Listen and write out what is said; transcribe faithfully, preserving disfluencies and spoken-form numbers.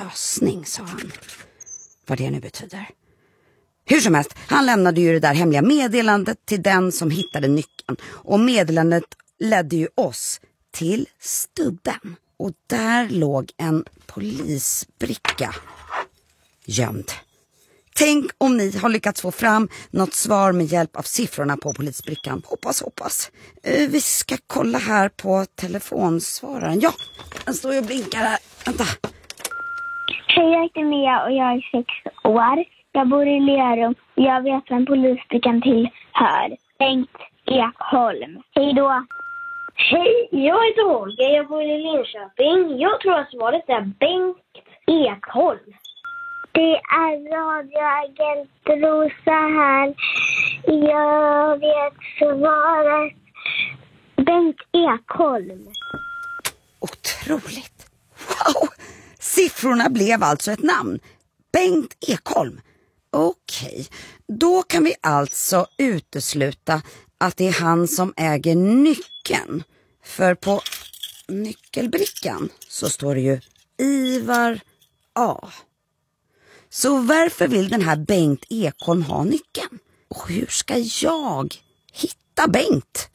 lösning, sa han. Vad det nu betyder. Hur som helst, han lämnade ju det där hemliga meddelandet till den som hittade nyckeln. Och meddelandet ledde ju oss till stubben. Och där låg en polisbricka gömd. Tänk om ni har lyckats få fram något svar med hjälp av siffrorna på polisbrickan. Hoppas, hoppas. Eh, vi ska kolla här på telefonsvararen. Ja, den står ju och blinkar här. Vänta. Hej, jag heter Mia och jag är sex år. Jag bor i Lerum. Jag vet vem polisbrickan tillhör. Bengt Ekholm. Hej då. Hej, jag heter Holger. Jag bor i Linköping. Jag tror att svaret är Bengt Ekholm. Det är radioagent Rosa här. Jag vet svaret. Bengt Ekholm. Otroligt. Wow! Siffrorna blev alltså ett namn. Bengt Ekholm. Okej, då kan vi alltså utesluta att det är han som äger nyckeln. För på nyckelbrickan så står det ju Ivar A. Så varför vill den här Bengt Ekholm ha nyckeln? Och hur ska jag hitta Bengt?